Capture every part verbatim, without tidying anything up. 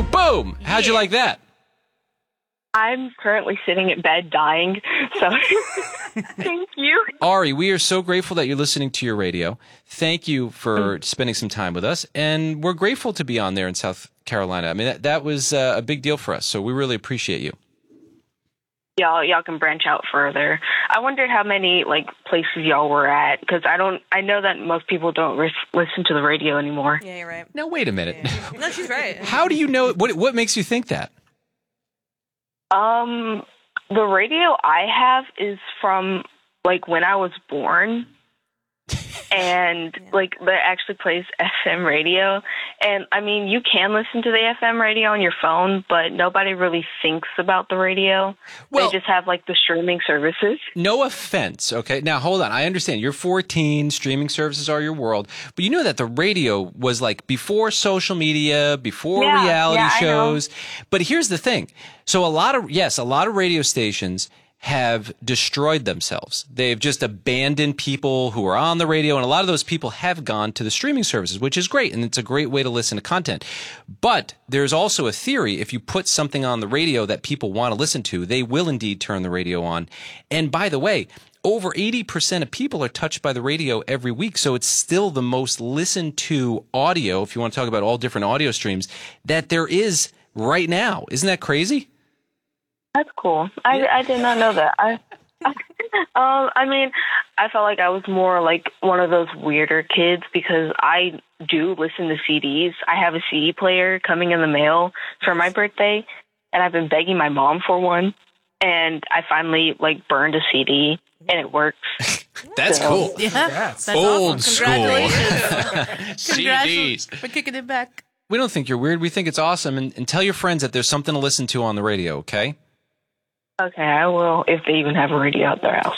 Boom! How'd you like that? I'm currently sitting in bed dying, so thank you. Ari, we are so grateful that you're listening to your radio. Thank you for spending some time with us, and we're grateful to be on there in South Carolina. I mean, that, that was uh, a big deal for us, so we really appreciate you. Y'all, y'all can branch out further. I wondered how many like places y'all were at, because I don't. I know that most people don't ris- listen to the radio anymore. Yeah, you're right. Now, wait a minute. Yeah. No, she's right. How do you know? What What makes you think that? Um, the radio I have is from like when I was born. And Yeah. like that actually plays F M radio, and I mean you can listen to the F M radio on your phone, but nobody really thinks about the radio. Well- They just have like the streaming services. No offense, okay? Now, hold on. I understand. You're fourteen. Streaming services are your world. But you know that the radio was like before social media, before Yeah, reality yeah, I know. shows. But here's the thing. So a lot of, yes, a lot of radio stations have destroyed themselves. They've just abandoned people who are on the radio, and a lot of those people have gone to the streaming services, which is great, and it's a great way to listen to content. But there's also a theory, if you put something on the radio that people want to listen to, they will indeed turn the radio on. And by the way, over eighty percent of people are touched by the radio every week, so it's still the most listened to audio, if you want to talk about all different audio streams, that there is right now. Isn't that crazy? That's cool. I, I did not know that. I, um, I mean, I felt like I was more like one of those weirder kids because I do listen to C Ds. I have a C D player coming in the mail for my birthday, and I've been begging my mom for one. And I finally like burned a C D, and it works. That's So- cool. Yeah, that's Old awesome. school. Congratulations. C Ds. Congratulations for kicking it back. We don't think you're weird. We think it's awesome. And, and tell your friends that there's something to listen to on the radio, okay? Okay, I will if they even have a radio at their house.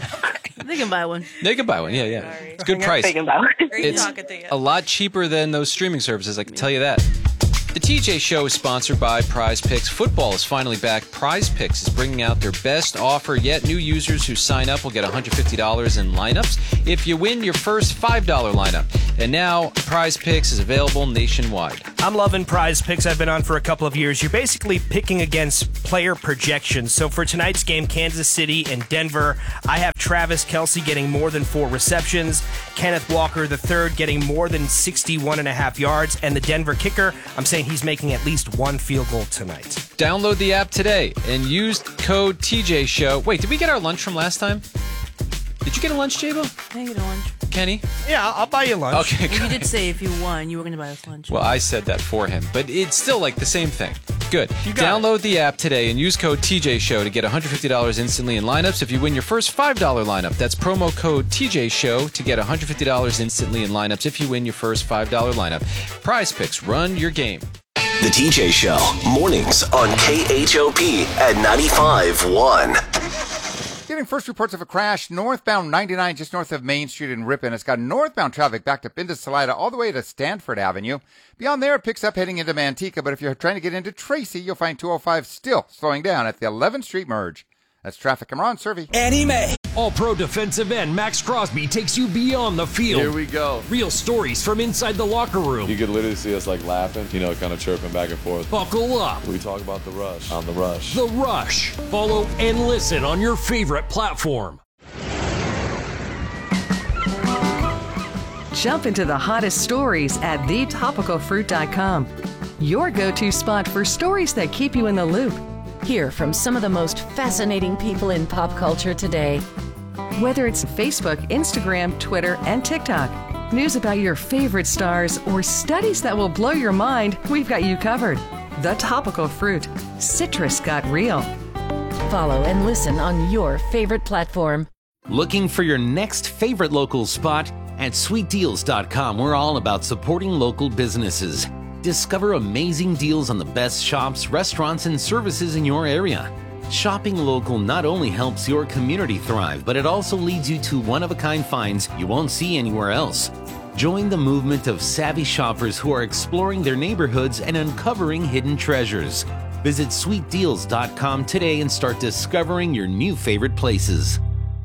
They can buy one. They can buy one. Yeah, yeah. Sorry. It's a good price. Thinking about it. Great It's talking to you. a lot cheaper than those streaming services, I can tell you that. The T J Show is sponsored by Prize Picks. Football is finally back. Prize Picks is bringing out their best offer yet. New users who sign up will get one hundred fifty dollars in lineups if you win your first five dollar lineup. And now Prize Picks is available nationwide. I'm loving Prize Picks. I've been on for a couple of years. You're basically picking against player projections. So for tonight's game, Kansas City and Denver, I have Travis Kelce getting more than four receptions, Kenneth Walker the third getting more than sixty-one and a half yards, and the Denver kicker, I'm saying he's making at least one field goal tonight. Download the app today and use code T J Show. Wait, did we get our lunch from last time? Did you get a lunch, J-Bo? Hey, you know, lunch. Kenny? Yeah, I'll, I'll buy you lunch. Okay, You good. did say if you won, you were going to buy us lunch. Well, I said that for him, but it's still like the same thing. Good. You got Download the app today and use code T J Show to get one hundred fifty dollars instantly in lineups if you win your first five dollar lineup. That's promo code T J Show to get one hundred fifty dollars instantly in lineups if you win your first five dollar lineup. Prize Picks, run your game. The T J Show, mornings on K H O P at ninety-five point one. Getting first reports of a crash northbound ninety-nine just north of Main Street in Ripon. It's got northbound traffic backed up into Salida all the way to Stanford Avenue. Beyond there, it picks up heading into Manteca, but if you're trying to get into Tracy, you'll find two oh five still slowing down at the eleventh Street merge. That's traffic. I'm Ron Servey. Annie Mae. All-pro defensive end Max Crosby takes you beyond the field. Here we go. Real stories from inside the locker room. You could literally see us like laughing, you know, kind of chirping back and forth. Buckle up. We talk about the rush on the rush. The Rush. Follow and listen on your favorite platform. Jump into the hottest stories at the topical fruit dot com. Your go-to spot for stories that keep you in the loop. Hear from some of the most fascinating people in pop culture today. Whether it's Facebook, Instagram, Twitter, and TikTok, news about your favorite stars, or studies that will blow your mind, we've got you covered. The Topical Fruit. Citrus got real. Follow and listen on your favorite platform. Looking for your next favorite local spot? At sweet deals dot com, we're all about supporting local businesses. Discover amazing deals on the best shops, restaurants, and services in your area. Shopping local not only helps your community thrive, but it also leads you to one-of-a-kind finds you won't see anywhere else. Join the movement of savvy shoppers who are exploring their neighborhoods and uncovering hidden treasures. Visit sweet deals dot com today and start discovering your new favorite places.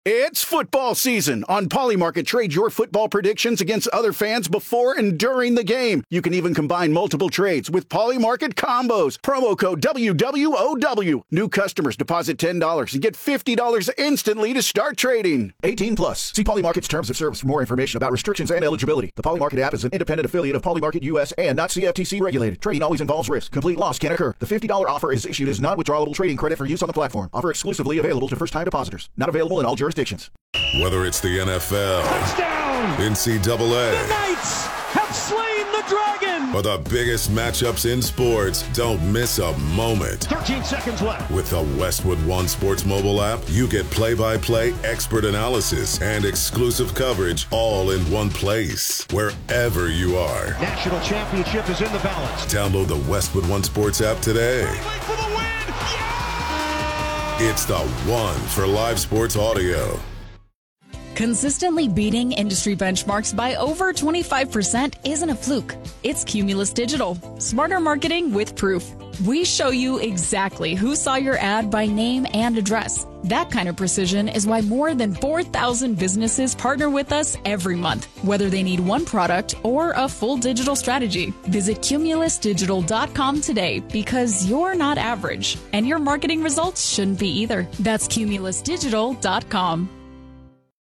It's football season. On Polymarket, trade your football predictions against other fans before and during the game. You can even combine multiple trades with Polymarket combos. Promo code W W O W. New customers deposit ten dollars and get fifty dollars instantly to start trading. eighteen plus. See Polymarket's terms of service for more information about restrictions and eligibility. The Polymarket app is an independent affiliate of Polymarket U S and not C F T C regulated. Trading always involves risk. Complete loss can occur. The fifty dollars offer is issued as non-withdrawable trading credit for use on the platform. Offer exclusively available to first-time depositors. Not available in all jurisdictions. Whether it's the N F L, touchdown, N C double A, the Knights have slain the dragon, or the biggest matchups in sports, don't miss a moment. thirteen seconds left. With the Westwood One Sports mobile app, you get play-by-play expert analysis and exclusive coverage all in one place, wherever you are. National championship is in the balance. Download the Westwood One Sports app today. For the win! Yeah! It's the one for live sports audio. Consistently beating industry benchmarks by over twenty-five percent isn't a fluke. It's Cumulus Digital. Smarter marketing with proof. We show you exactly who saw your ad by name and address. That kind of precision is why more than four thousand businesses partner with us every month, whether they need one product or a full digital strategy. Visit cumulus digital dot com today because you're not average, and your marketing results shouldn't be either. That's cumulus digital dot com.